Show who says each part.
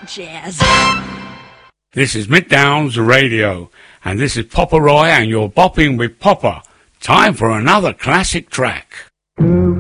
Speaker 1: Jazz.
Speaker 2: This is Midtowns Radio, and this is Popper Roy, and you're bopping with Popper. Time for another classic track.